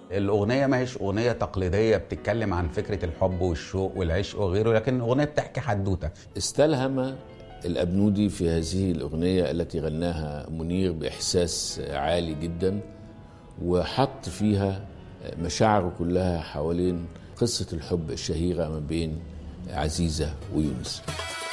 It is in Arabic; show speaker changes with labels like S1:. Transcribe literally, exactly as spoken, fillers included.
S1: الأغنية ما هيش أغنية تقليدية بتتكلم عن فكرة الحب والشوق والعشق وغيره، لكن أغنية بتحكي حدوتة.
S2: استلهم الأبنودي في هذه الأغنية التي غناها منير بإحساس عالي جدا، وحط فيها مشاعره كلها حوالين قصة الحب الشهيرة ما بين عزيزة ويونس.